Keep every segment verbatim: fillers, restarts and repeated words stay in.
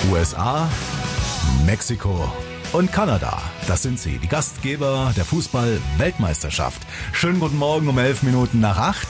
U S A, Mexiko und Kanada. Das sind sie, die Gastgeber der Fußball-Weltmeisterschaft. Schönen guten Morgen um elf Minuten nach acht.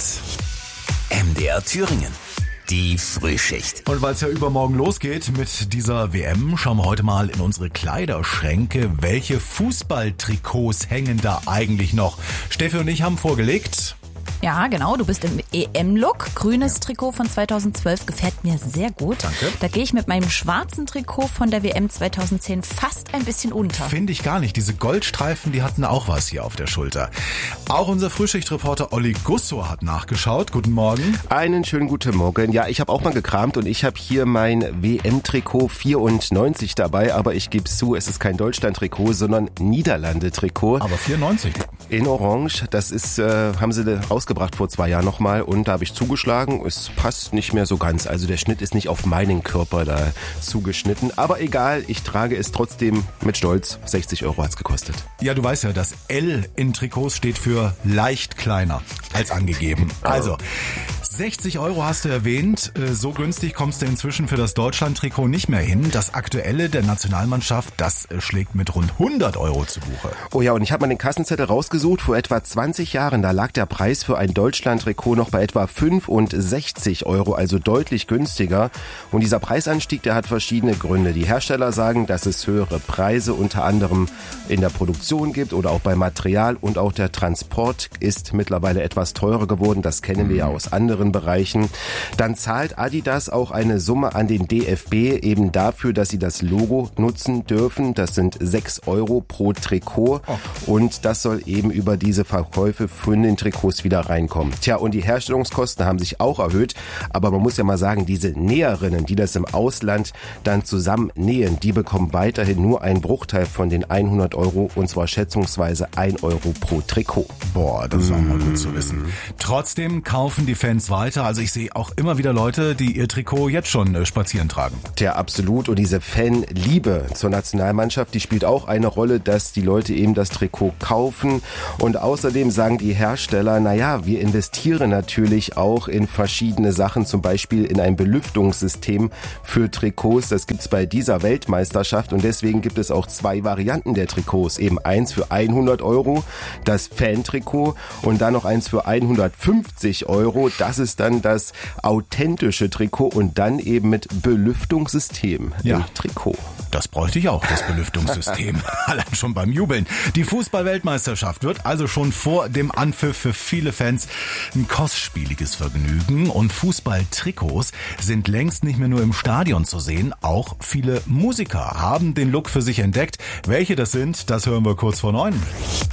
M D R Thüringen. Die Frühschicht. Und weil es ja übermorgen losgeht mit dieser W M, schauen wir heute mal in unsere Kleiderschränke. Welche Fußballtrikots hängen da eigentlich noch? Steffi und ich haben vorgelegt. Ja, genau, du bist im E M-Look. Grünes ja. Trikot von zweitausendzwölf gefällt mir sehr gut. Danke. Da gehe ich mit meinem schwarzen Trikot von der W M zweitausendzehn fast ein bisschen unter. Finde ich gar nicht. Diese Goldstreifen, die hatten auch was hier auf der Schulter. Auch unser Frühschichtreporter Olli Gusso hat nachgeschaut. Guten Morgen. Einen schönen guten Morgen. Ja, ich habe auch mal gekramt und ich habe hier mein W M-Trikot vierundneunzig dabei. Aber ich gebe zu, es ist kein Deutschland-Trikot, sondern Niederlande-Trikot. Aber vierundneunzig. In Orange. Das ist, äh, haben sie rausgebracht vor zwei Jahren nochmal und da habe ich zugeschlagen. Es passt nicht mehr so ganz. Also der Schnitt ist nicht auf meinen Körper da zugeschnitten. Aber egal, ich trage es trotzdem mit Stolz. sechzig Euro hat's gekostet. Ja, du weißt ja, das L in Trikots steht für leicht kleiner als angegeben. Also sechzig Euro hast du erwähnt. So günstig kommst du inzwischen für das Deutschland-Trikot nicht mehr hin. Das aktuelle der Nationalmannschaft, das schlägt mit rund hundert Euro zu Buche. Oh ja, und ich habe mal den Kassenzettel rausgesucht. Vor etwa zwanzig Jahren, da lag der Preis für ein Deutschland-Trikot noch bei etwa fünfundsechzig Euro, also deutlich günstiger. Und dieser Preisanstieg, der hat verschiedene Gründe. Die Hersteller sagen, dass es höhere Preise unter anderem in der Produktion gibt oder auch beim Material, und auch der Transport ist mittlerweile etwas teurer geworden. Das kennen wir ja aus anderen Bereichen. Dann zahlt Adidas auch eine Summe an den D F B eben dafür, dass sie das Logo nutzen dürfen. Das sind sechs Euro pro Trikot. Oh. Und das soll eben über diese Verkäufe von den Trikots wieder reinkommen. Tja, und die Herstellungskosten haben sich auch erhöht. Aber man muss ja mal sagen, diese Näherinnen, die das im Ausland dann zusammen nähen, die bekommen weiterhin nur einen Bruchteil von den hundert Euro, und zwar schätzungsweise ein Euro pro Trikot. Boah, das ist auch mal gut zu wissen. Trotzdem kaufen die Fans weiter. Also ich sehe auch immer wieder Leute, die ihr Trikot jetzt schon äh, spazieren tragen. Tja, absolut. Und diese Fanliebe zur Nationalmannschaft, die spielt auch eine Rolle, dass die Leute eben das Trikot kaufen. Und außerdem sagen die Hersteller, naja, wir investieren natürlich auch in verschiedene Sachen, zum Beispiel in ein Belüftungssystem für Trikots. Das gibt's bei dieser Weltmeisterschaft, und deswegen gibt es auch zwei Varianten der Trikots. Eben eins für hundert Euro, das Fan-Trikot, und dann noch eins für hundertfünfzig Euro. Das ist dann das authentische Trikot und dann eben mit Belüftungssystem ja. im Trikot. Das bräuchte ich auch, das Belüftungssystem. Allein schon beim Jubeln. Die Fußball-Weltmeisterschaft wird also schon vor dem Anpfiff für viele Fans ein kostspieliges Vergnügen. Und Fußballtrikots sind längst nicht mehr nur im Stadion zu sehen. Auch viele Musiker haben den Look für sich entdeckt. Welche das sind, das hören wir kurz vor neun.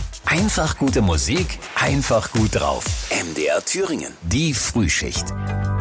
Einfach gute Musik, einfach gut drauf. M D R Thüringen, die Frühschicht.